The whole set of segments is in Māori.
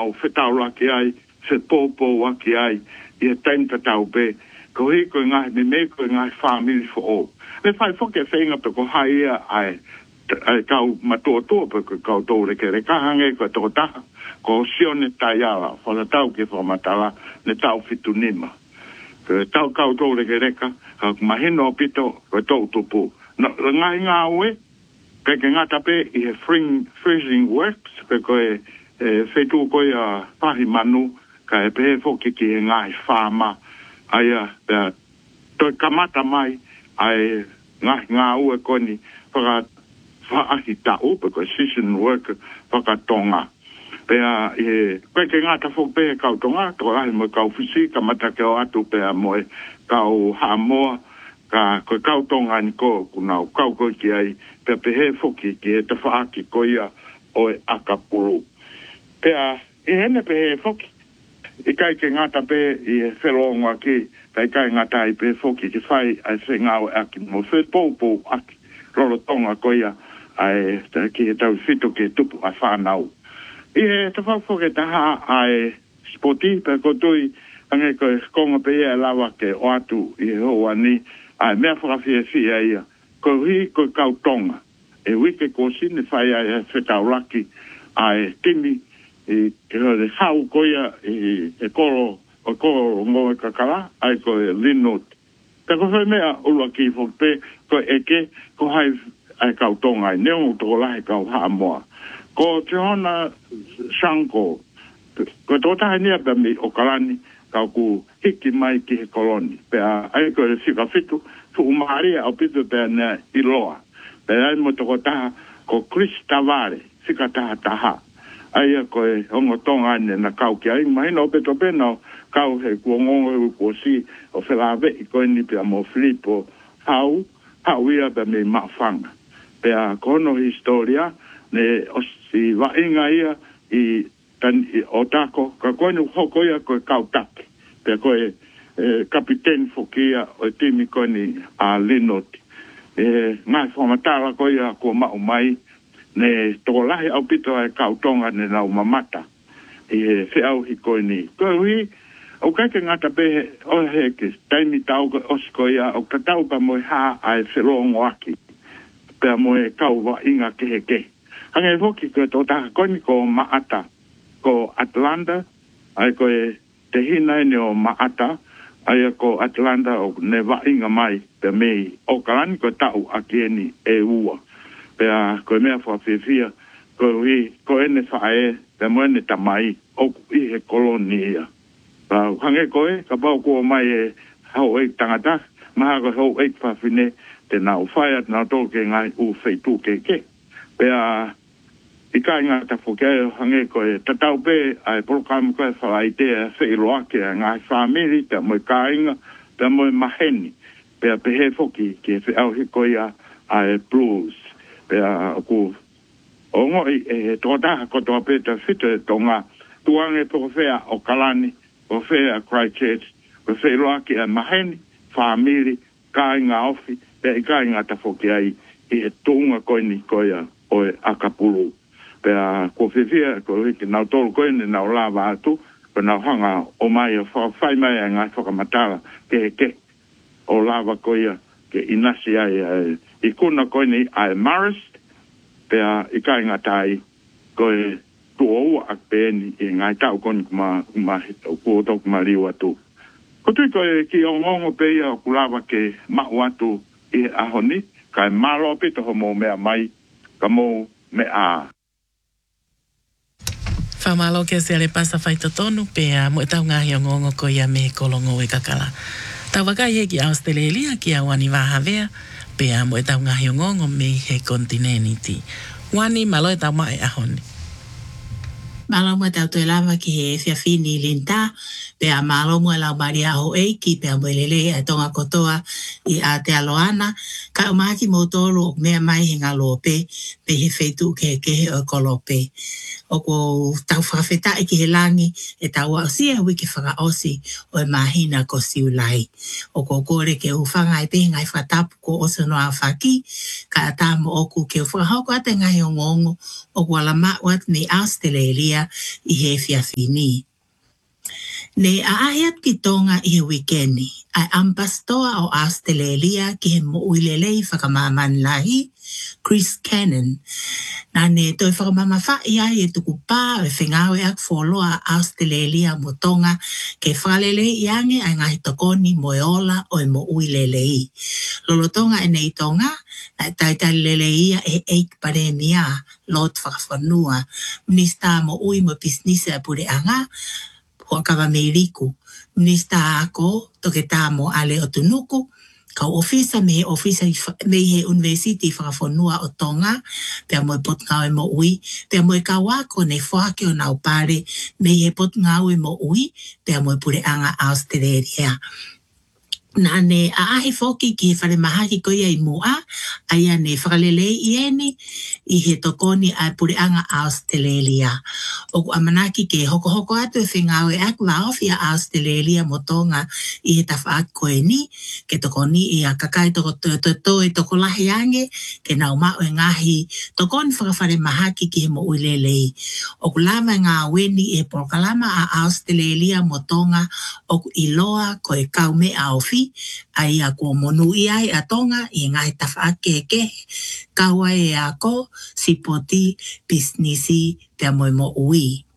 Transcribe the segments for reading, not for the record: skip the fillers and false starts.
o whetau laki ai, se pōpō waki ai, i e tenta tau pe, ko hi ko ngai me ko ngai family fo o. Le fai foke whenga pe ko hai ia ai kau matoa pe ko kau tō reke re kahange ko tō taha, ko sione tai ala, whala tau ke whamatala, ne tau fitu nima. Tau kau tō reke reka, mahino pito, ko tō tupu. Ngai ngā ue, ke ngata pe i he freezing works, pe ko whetu koe a pahi manu, ka e pehe foki ki e ngai whāma, aia, toi kamata mai, ai ngā ue koni, whaahi tau, pe ko season work, whakatonga. Pea, koe ke ngata foki pehe kau tonga, tō ahi mo kau whisi, kamata ke o atu pea moe kau hamoa, ka koe kau tonga ni ko, kunau kau koe ki ai, pea pehe foki ki e te whaaki koia o e akapuru. Pea, i hene pehe foki, i kai ke ngata pe i e whelonga ki, kai kai ngata i pehe foki ki whai ai se ngau aki, mo whe pōpō aki, roro tonga koia, ai ki e tau whito ki tupu a whanau. I e te whaufoke taha ai spoti, pe kotui, ange koe konga pe ia lawa ke o atu i e hoa ni, ai mea whakawhia fia ia, ko hi ko kau tonga, e wike ko sine whai ai whetau laki, ai timi, e hore hau koia, e koro ngoe kakala, ai ko e linot. Te ko whai mea ula ki whakpe, ko eke, ko hai ai kau tonga, ai neo toko lahi kau haa moa. Ko te hona sanko, ko tō taha nia pe mi o kalani, kau ku hiki mai ki he koloni. Pea ai ko e whika whitu, tu umaharia au pitu pea nea iloa. Pea ai mo toko taha ko Chris Tavare, whika taha. Ai ko e hongo tonga ane na kau ki ai, mahina o peto pena kau he kuongongo e kuosi o whelawe i koe ni pea mo Filipo hau ia pea me mawhanga. Pea kono historia, ne o si wainga ia i o tako, ka koe nu hoko ia koe kau take. Pea koe kapiten fokia o timi koe ni a Linoti. Ngai whamatala koe ia kua mau mai, ne toko lahi au pito ai kau tonga ne nau mamata. Whiau hi koe ni. Koe hui, au kaike ngata pehe o heke, taimi tau koe osko ia, au katau pa moe haa ai whelongo aki. Pea moe kau wa inga kehe. Hange hoki koe tō taha koni ko maata, ko Atlanta, ai koe te hina ene o maata, ai ko Atlanta o ne wa inga mai, pe mei, o kalani ko tau aki eni e ua. Pea koe mea whawhiwhia, ko ene whae, pe moene tamai, o i he kolonia. Hange koe, ka pau kua mai e hau eik tangata, maha ko hau eik whawhine, te nau whaiat nau tōke ngai u wheitu ke. Pea, i kai ngata whukeo hange koe, tatau pe, ai porokam koe whaitea wheiroake a ngai whamiri, te moe kāinga, te moe maheni, pea pehe whoki, ke whiau hikoia ai blues. Pea ku ongoi e tōtaha kotoa pe te whito e tonga, tuange poko whea o Kalani, o whea Christchurch, o wheiroake a maheni, whamiri, kāinga ofi, pea i kai ngata whoki ai, i he tūnga koe ni koia o e akapulu. Pea ko whiwhia, ko hiki nau tolu koe ni nau lava atu, ko nau hanga o mai o whai mai a ngai whakamatala ke o lava koia ke inasi ai i kuna koe ni ai Marist, pea i kai ngatai koe tuoua ak pēni i ngai tau koni kuma kuoto kuma liu atu. Ko tui koe ki o ngongo peia o kulava ke mau atu i ahoni, kai malo pito ho mo mea mai, ka mo mea Whamalo ke se ale pasa whaita tonu, pea mo e tau ngahi o ngongo ko ia me kolongo e kakala. Tau wakai he ki Australia, ki a wani wahawea, pea mo e tau ngahi o ngongo me he kontineniti. Wani malo e tau mai ahoni. Malo mo tau te lava ki he whiawhini linta, pea malo mo e lau maria ho eiki, pea mo lele e tonga kotoa i a te aloana, ka umaki mo tolu o mea mai he ngalo pe he wheitu ke o kolope. O ko tau whakawheta e ki he langi e tau au sia wiki whaka osi o e mahina ko siulai. O ko kore ke uwhanga e pehi ngai whatapu ko osa no a whaki, ka atamo oku ke whakahauko ate ngai o ngongo o wala mawat me Australia I he fiafini. Ne aayat ki tonga I he wikeni, ai ampastoa o Australia ki he mo'uilelei whakamaman lahi, Chris Cannon. Na ne toi whakamama whai ai e tuku pā e whengawe ak wholoa Australia mo tonga ke whalele I ange ai ngahi tokoni mo e ola o e mo uilelei. Lolo tonga e nei tonga, na taitai lele ia e eik pare mia, lot whakawhanua. Minista mo ui mo pisnisa e pure anga, Huakawa Meiriku, Minista ako, toke tā mo ale o tunuku, ka ofisa me he university whakawhanua o Tonga, pia mo e pot ngau e mo ui, pia mo e ka wako nei whake o nau pare, me he pot ngau e mo ui, pia mo e pure anga Australia. Na ne aahi foki ki he whare mahaki koia I mua, aia ne whakalelei I eni, I he tokoni ai pure anga Australia. Oku amanaki ke hoko atu e whengawe ak waofi a Australia mo tonga I he tawhaak koe ni, ke tokoni I a kakai toko e toko lahi ange, ke nau mao e ngahi tokoni whakawhare mahaki ki he mo uilelei. Oku lama ngā weni e porkalama a Australia mo tonga, oku iloa koe kaume a ofi, ai a ko monu I ai a tonga I ngai tawhaake ke kaua e a ko sipoti bisnisi te mo ui.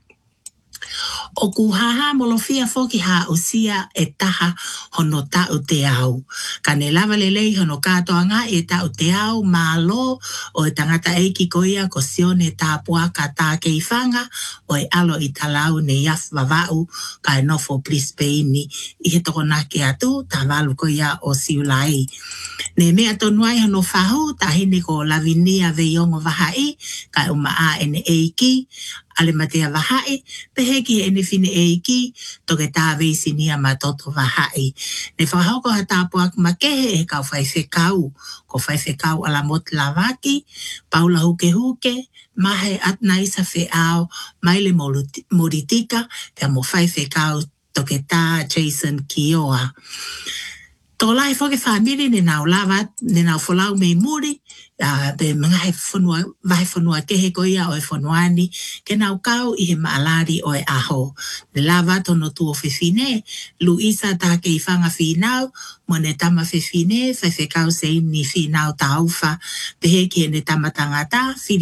O ku haha molofia foki ha usia e taha hono tau te au. Ka ne lava lelei hono katoa ngā e tau te au malo o e tangata eiki koia ko sione tā puaka tā keifanga o e alo I talau ne yaf wawau ka e nofo Brisbane I he toko nake atu tā walu koia o siulai. Ne mea tonuai hono whahu tā hine ko lavinia veiongo wahai ka umaa ene eiki ale matea wahai, peheki ene fine eiki, toke tā veisi nia matoto wahai. Ne whahoko ha tāpua makehe e kau whaiwhekau, ko whaiwhekau ala mot lawaki, paula huke huke, mahe atna isa wheao, maile moritika, te mo whaiwhekau toke tā Jason Kioa. Tō lai whoke whamiri ne nau lawat, ne nau wholau mei muri, pe mga vai whanua kehe koia o e whanuani, ke nau kau I he maalari o e aho. Ne lawa tono tuo whiwhine, Luisa tā kei whanga whinau, mo ne tama whiwhine, whaiwhekau se ini whinau tā uwha, pehe ki ne tama tangata, whiri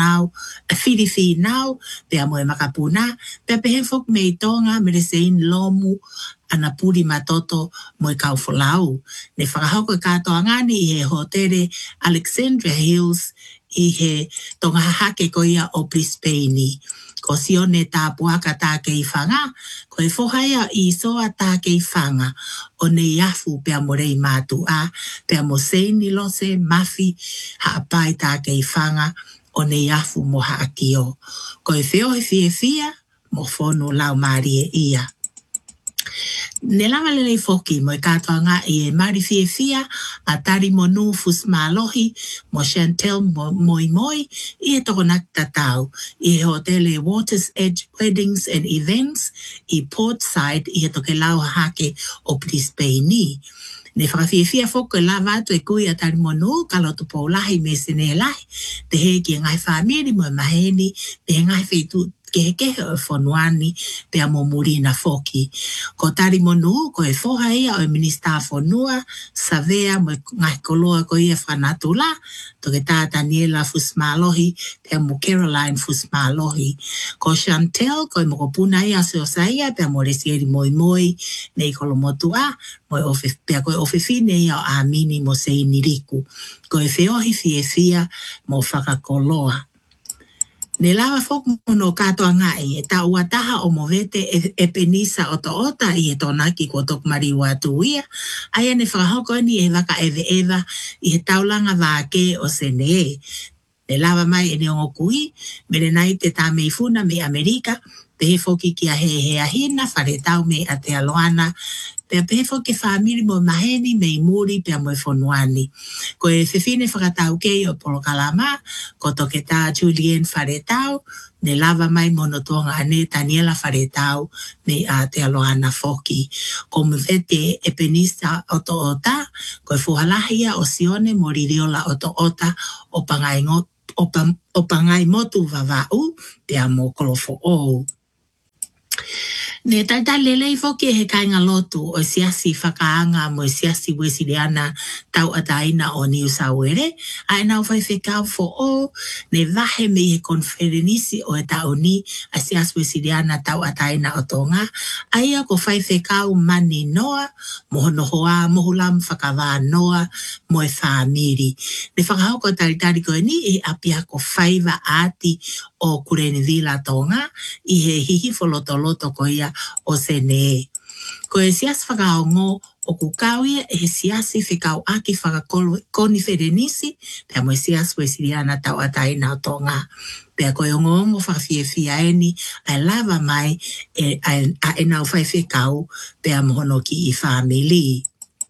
whinau, pea mo e makapuna, pea pehe whok mei tonga, mere se in lomu, ana puri matoto mo I kau wholau. Ne whakahoko katoa ngani I he hotere Alexandria Hills I he tonga hake koia o Brisbane. Ko sione tā puaka tā kei whanga, ko e whohaya I soa tā kei whanga o ne iafu pea mo rei mātu a, pea mo seini lose mafi haapai tā kei whanga o ne iafu mo haakio. Ko e whiohe fia mo whono lau marie ia. Ne lama lelei foki mo e katoa ngā I e mari fia a tari monu fus malohi mo Chantel moi I e toko nakta tau I he hotele Waters Edge Weddings and Events I Portside I he toke lau hake o Brisbane. Ne whakawhiawhia whoko e lawa atu e kui a tari monu ka lotu pōlahi me sene lahi te he ki ngai whamiri mo e maheni te he ngai whaitu kehe o whanuani pea mo muri na whoki. Ko tari monu ko e whoha ia o e minista whanua Savea mo ngai koloa ko ia whanatula toke tā Daniela Fusmalohi pea mo Caroline Fusmalohi. Ko Chantel ko e mo kopuna ia se o saia pea mo resieri moi nei kolomotua mo pea ko e ofifine ia o amini mo se iniriku. Ko e whiohi fia mo whakakoloa. Ne lawa fok mono katoa ngai e ta uataha o movete e penisa o to ota I e tonaki ko tok mari watu ia. Aia ne whakahoko ni e waka eva I he taulanga wake o sene. Ne lawa mai e neongo kui, mere nai te tā mei funa me Amerika, pehe foki ki a he ahina, whare tau me a te aloana, pea pehe foki whamiri mo maheni mei muri pea mo e whonuani. Ko e whiwhine whakatau kei o Polokalama, ko toke tā Julian whare tau, ne lava mai mono tonga ane Daniela whare tau me a te aloana foki. Ko mwete e penisa o to ota, ko e whuhalahia o sione mo ririola o to ota o o pangai motu vavau pe a mo kolofo o. Ne tata lelei foki he kainga lotu o siasi whakaanga mo siasi wesiriana tau ataina o New South Wales. Ai nau whai whekau fo o ne vahe me he konferenisi o e tau ni a siasi wesiriana tau ataina o tonga. Aia ko whai whekau mani noa, mohono hoa, mohulam whakawā noa, mo e whamiri. Ne whakahau ko taritari koe ni e apia ko whaiva ati o Kurenevila tonga i he hihi folotoloto ko ia o sene. Ko e sias whakaongo o kukauia e he siasi whikau aki whakakoni wherenisi pia mo e sias wesiriana tau ataina o tonga. Pia koe ongo whakawhiewhia eni ai lava mai e nau whai whikau pia mohono ki I whamili.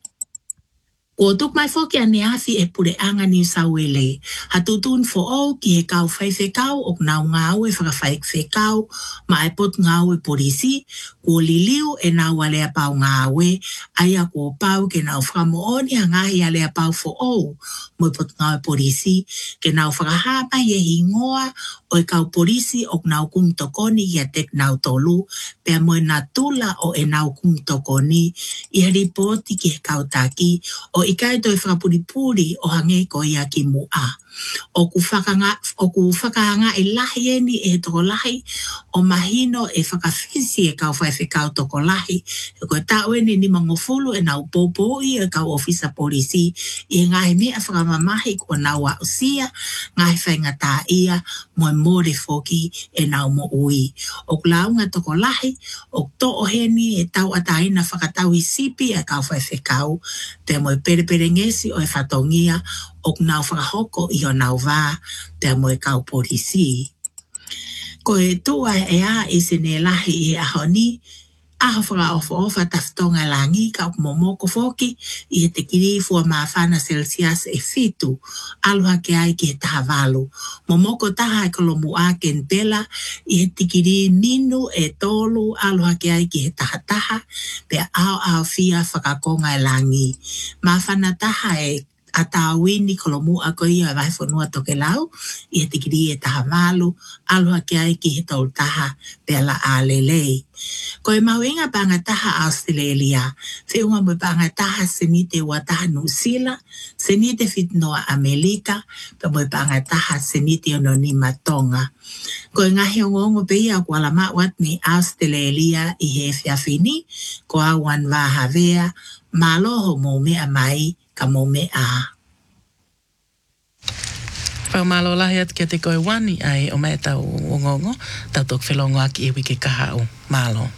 Ko tuk mai foki ane afi e pure anga New South Wales. Hatutun fo o ki he kau whai whekau o nau ngau e whakawhaik whekau ma e pot ngau e polisi. Ko liliu e nau alea pau ngau e aia ko pau ke nau whakamo oni a ngahi alea pau fo o mo e pot ngau e polisi ke nau whakahapa i e hingoa o e kau polisi o nau kum tokoni i a tek nau tolu pia mo e natula o e nau kum tokoni i he ripoti ki he kau taki o I kai toi whakapuripuri o hange ko ia ki mua. O ku whakahanga e lahi eni e toko lahi, o mahino e whakawhisi e kau whai whekau toko lahi. E koe tau eni ni mangofulu e nau popoi e kau ofisa polisi I ngahi mea whakamamahi ko nau a usia, ngahi whainga tā ia, mo e more foki e nau mo ui. O kulaunga toko lahi, o to o heni e tau ataina whakatau I sipi e kau whai whekau, te mo e perepere ngesi o e whatongia, o nau whakahoko I o nau wā, te mo e kau polisi. Ko e tua e a I sene lahi I ahoni, aho whakaofa taftonga langi ka momoko foki I te kiri fua mawhana Celsius e fitu, aluha ke ai ki he taha walu. Momoko taha e kolomu a kentela I he tikiri ninu e tolu, aluha ke ai ki he taha, pe ao fia whakakonga e langi. Mawhana taha e a tāwini kolomu a koe ia vai whanua toke lau, I he tikiri e taha malu, aluha ke ai ki he tolu taha, pe ala a lelei. Ko e mauinga panga taha Australia, whiunga mo panga taha senite wa taha New Zealand, senite fitnoa Amerika, pe mo panga taha senite ono ni matonga. Ko e ngahi ongongo pe ia ko ala mawat ni Australia I he whiawhini, ko awan wahavea, maloho mo mea mai, ka mo mea. Pau malo lahi atu kia te koe wani ai o mea tau ongongo, tau tok whelongo aki iwi ke kaha o malo.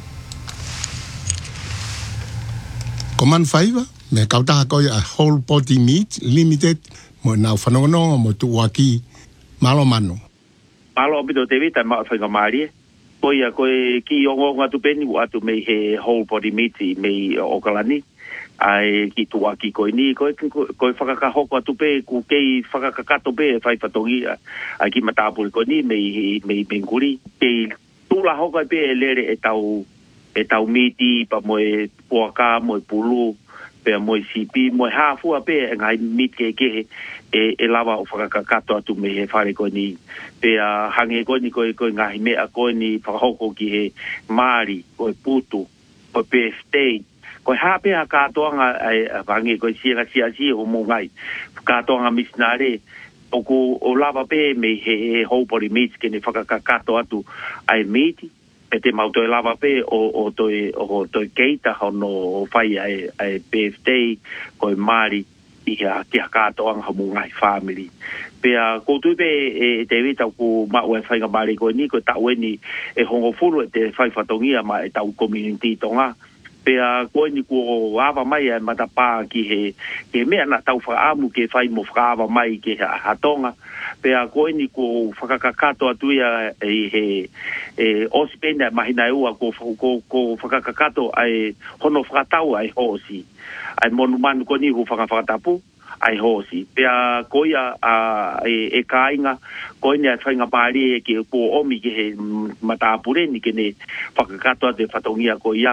Ko man whaiva, me kautaha koe a Whole Body Meat Limited, mo nau whanongononga mo tu waki malo mano. Malo apito te vita ma whainga maari e. Koe a koe ki ongongo atu peni u atu mei he Whole Body Meat mei Okalani. Ai ki tu aki koe ni, koe whakakahoko atu pe, ku kei whakakakato pe e whai whatongi ai ki matapuri koe ni mei nguri. Kei tula hoka pe e lere e tau miti, pa moe puaka, moe pulu, pe moe sipi, moe hafua pe e ngai mit ke e lava o whakakakato atu me he whare koe ni. Pe hange koe ni koe ngahi mea koe ni whakahoko ki he maari, koe putu, koe birthday. Koe hape a kātoanga ai vange koe sianga siasi o mo ngai. Kātoanga misinare o lava pe me he Whole Body Meat ke ne whakakakato atu ai meati. E te mauto e lava pe o toi keita hono whai ai birthday koe maari I a kātoanga ho mo ngai family. Pea koutu pe e te vita ku mau e whainga maari koe ni koe tau eni e hongo furu e te whai whatongia ma e tau community tonga. Pea koe ni ko awa mai e matapā ki he mea na tau whaamu ke whai mo whaawa mai ke hatonga. Pea koe ni ko whakakakato atu ia he osipena mahina e ua ko whakakakato ai hono whakatau ai hosi. Ai monu manu ko ni hu whakatapu ai hosi. Pea koe e kāinga, koe ni a whainga pāri e ke po omi ke he matapure ni ke ne whakakato atu e whatongia ko ia.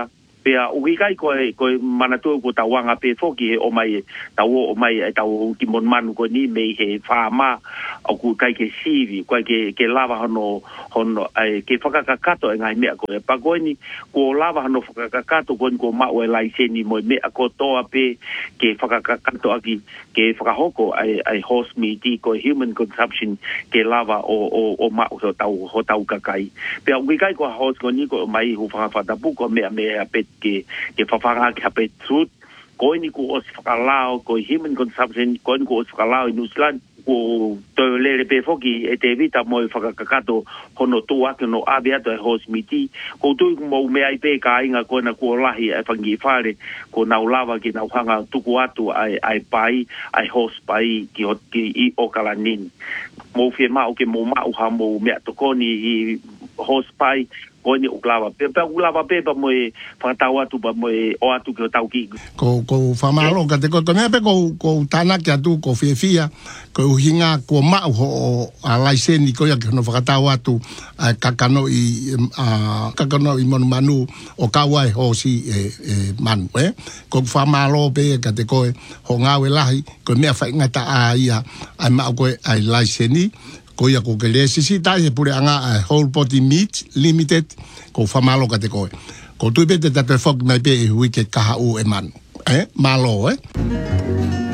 Pea uikai ko mana tu ko tawanga pe foki o mai tau o mai tau ki mon manu ko ni me he fama o ku kai ke sivi ko ke lava hono ai ke whakakakato e ngai mea ko e pagoni ko lava hono whakakakato ko ma o lai seni mo mea ko toa pe ke whakakakato aki ke whakahoko ai host meat ko human consumption ke lava o ma o tau kakai pe uikai ko host ko ni ko mai hu whakawhatapu ko mea pe ke whawhanga ki hape trut ko ni ko os whakalao ko human consumption ko ni ko os whakalao i New Zealand ko to lele pe foki e te vita mo whakakakato hono tua ke no abe ato e host miti ko tu mo me ai pe ka inga ko na ko lahi e whangi whare ko nau lava ki nau hanga tuku atu ai pai ai host pai ki i okalanin mo fie mau ke mo mau ha mo mea tokoni i host pai ko ni uklava pe pa mo whakatawa tu pa mo o atu ki o tau ki ko whamalo ka te ko mea pe ko tānaki atu ko whiawhia ko hinga ko mau ho a laiseni ko ia ki hono whakatawa atu kakano i manu o kawai ho si manu ko whamalo pe ka te koe ho ngawe lahi ko mea whaingata a ia ai mau koe ai laiseni ko ia ko ke lesisi tai he pure anga whole body meat limited ko whamalo ka te koe. Ko tui pete tato e whok mai pe e hui ke kaha u e manu. Malo